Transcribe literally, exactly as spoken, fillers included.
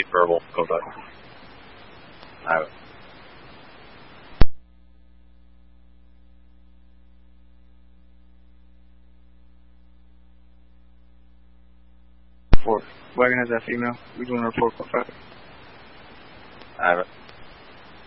verbal. Go back. All right. Report. Wagon has that female. We doing a report for five. All right.